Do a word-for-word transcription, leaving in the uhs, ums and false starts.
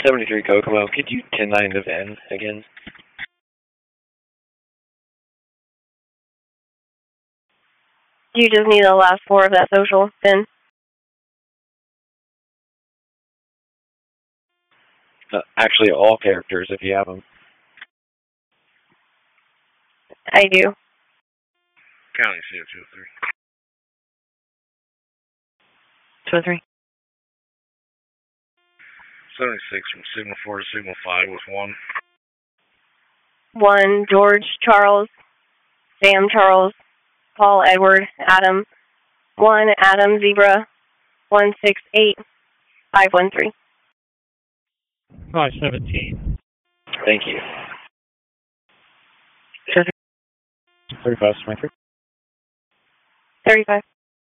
seventy-three Kokomo, could you ten nine to N again? You just need the last four of that social, then. Uh, actually, all characters, if you have them. I do. County C O two oh three. two oh three. seventy-six from Signal four to Signal five with one. One, George, Charles, Sam, Charles, Paul, Edward, Adam. One, Adam, Zebra, one six eight five one three. five seventeen. Thank you. thirty-five, twenty-three. thirty-five.